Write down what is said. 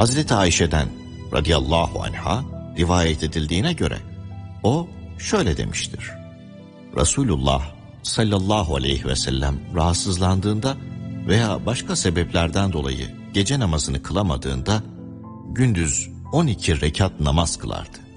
Hazreti Ayşe'den radıyallahu anha rivayet edildiğine göre o şöyle demiştir. Resulullah sallallahu aleyhi ve sellem rahatsızlandığında veya başka sebeplerden dolayı gece namazını kılamadığında gündüz 12 rekat namaz kılardı.